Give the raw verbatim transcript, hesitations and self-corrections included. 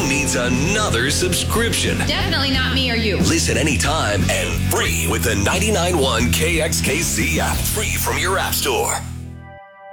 needs another subscription? Definitely not me or you. Listen anytime and free with the ninety-nine point one K X K C app. Free from your app store.